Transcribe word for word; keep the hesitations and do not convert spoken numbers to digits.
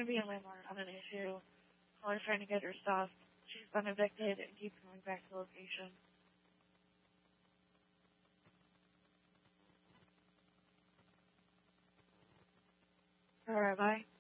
to be a landlord on an issue. Calling trying to get her stuff. She's been evicted and keeps going back to the location. Alright, bye.